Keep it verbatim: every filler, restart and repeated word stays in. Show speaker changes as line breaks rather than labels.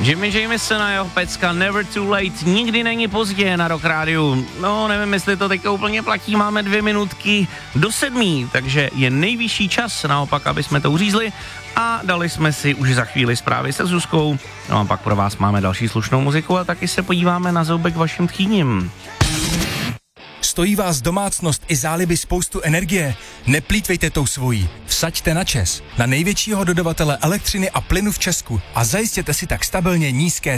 Jimmy Jamison a jeho pecka Never Too Late, nikdy není pozdě na Rock Rádiu. No, nevím, jestli to teďka úplně platí, máme dvě minutky do sedmí, takže je nejvyšší čas naopak, aby jsme to uřízli a dali jsme si už za chvíli zprávy se Zuzkou. No a pak pro vás máme další slušnou muziku a taky se podíváme na zoubek vašim tchýním.
Stojí vás domácnost i záliby spoustu energie? Neplýtvejte tou svojí. Vsaďte na ČEZ, na největšího dodavatele elektřiny a plynu v Česku a zajistěte si tak stabilně nízké